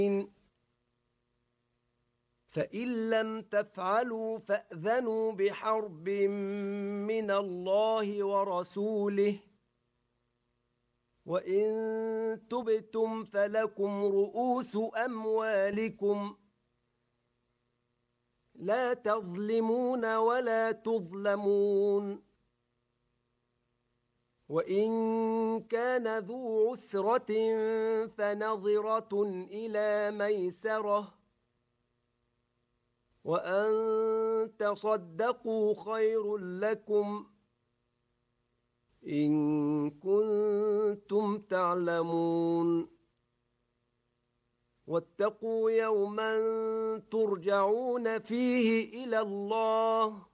فإن لم تفعلوا فأذنوا بحرب من الله ورسوله وإن تبتم فلكم رؤوس أموالكم لا تظلمون ولا تظلمون وإن كان ذو عسرة فنظرة إلى ميسرة وأن تصدقوا خير لكم إن كنتم تعلمون واتقوا يوما ترجعون فيه إلى الله